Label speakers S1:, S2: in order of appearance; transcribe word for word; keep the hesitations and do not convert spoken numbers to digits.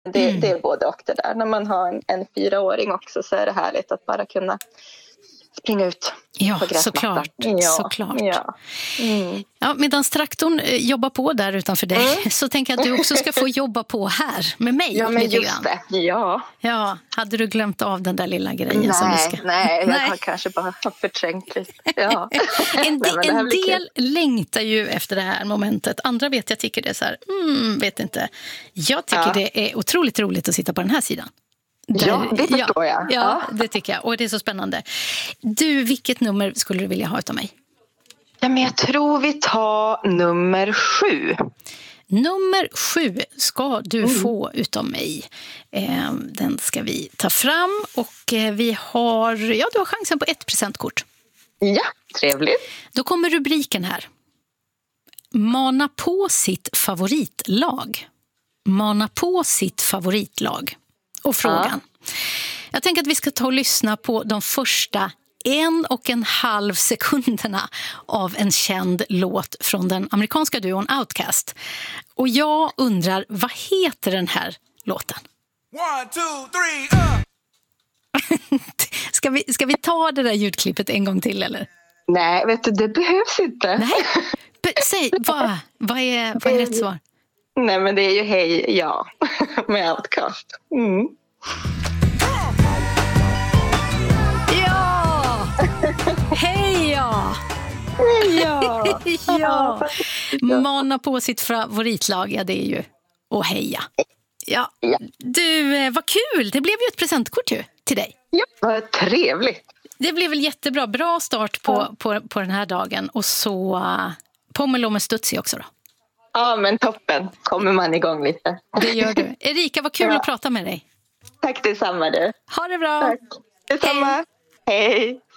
S1: Det,
S2: Mm.
S1: det är både och det där. När man har en, en fyraåring också så är det härligt att bara kunna springa ut
S2: Ja,
S1: på gräsmattan.
S2: såklart.
S1: Ja,
S2: såklart.
S1: Ja. Mm.
S2: Ja, medan traktorn eh, jobbar på där utanför dig
S1: Mm.
S2: så tänker jag att du också ska få jobba på här med mig.
S1: ja, men
S2: lite
S1: just
S2: grann.
S1: det. Ja.
S2: Ja, hade du glömt av den där lilla grejen som vi
S1: Nej,
S2: ska...
S1: nej, jag
S2: Nej.
S1: har kanske bara förträngt lite. Ja.
S2: En,
S1: Nej, men det här
S2: en
S1: blir
S2: del längtar ju efter det här momentet. Andra vet jag tycker det är så här, mm, vet inte. Jag tycker
S1: Ja.
S2: det är otroligt roligt att sitta på den här sidan. Där,
S1: Ja, det förstår jag.
S2: Ja,
S1: Ja.
S2: det tycker jag. Och det är så spännande. Du, vilket nummer skulle du vilja ha utav mig?
S1: Ja, men jag tror vi tar nummer sju.
S2: Nummer sju ska du
S1: Mm.
S2: få utav mig. Eh, den ska vi ta fram. Och eh, vi har, ja, du har chansen på ett presentkort.
S1: Ja, trevligt.
S2: Då kommer rubriken här. Mana på sitt favoritlag. Mana på sitt favoritlag. Och frågan. Jag tänker att vi ska ta och lyssna på de första en och en halv sekunderna av en känd låt från den amerikanska duon Outkast. Och jag undrar, vad heter den här låten?
S3: One, two, three, uh.
S2: Ska vi, ska vi ta det där ljudklippet en gång till, eller?
S1: Nej, vet du, det behövs inte.
S2: Nej, Be- säg, vad, vad, är, vad är rätt svar?
S1: Nej, men det är ju Hej Ja med Outkast. Mm.
S2: Ja! Hej ja!
S1: Ja.
S2: Ja! Mana på sitt favoritlag, ja, det är ju att heja. Ja.
S1: Ja.
S2: Du, eh, vad kul! Det blev ju ett presentkort ju, till dig.
S1: Ja, vad trevligt.
S2: Det blev väl jättebra. Bra start på,
S1: Ja.
S2: på, på den här dagen. Och så uh, pommel och med Stutzi också då.
S1: Ja, men toppen. Kommer man igång lite.
S2: Det gör du. Erika, vad kul
S1: Ja.
S2: att prata med dig.
S1: Tack detsamma du.
S2: Ha det bra.
S1: Tack. Detsamma. Hej.